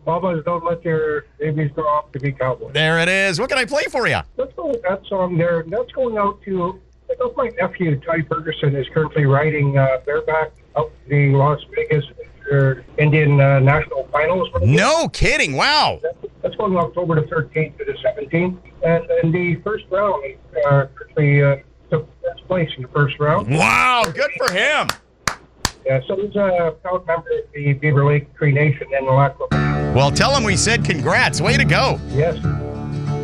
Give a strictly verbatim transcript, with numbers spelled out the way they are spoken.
Mamas, don't let your babies grow up to be cowboys. There it is. What can I play for you? Let's go with that song there. That's going out to, I think my nephew, Ty Ferguson, is currently riding uh, bareback up the Las Vegas uh, Indian uh, National Finals. No kidding. Wow. That's going October the thirteenth to the seventeenth. And in the first round, he uh, currently uh, took first place in the first round. Wow. Good for him. Yeah, so he's a proud member of the Beaver Lake Cree Nation in Lacrosse. Well, tell him we said congrats. Way to go. Yes.